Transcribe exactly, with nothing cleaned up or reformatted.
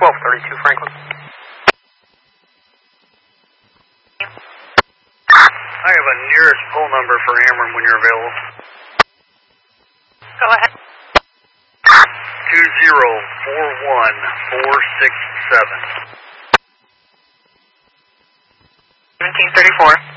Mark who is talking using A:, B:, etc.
A: twelve thirty-two Franklin.
B: I have a nearest pole number for Ameren when you're available.
A: Go ahead.
B: two zero four one four six seven.
A: seventeen thirty-four.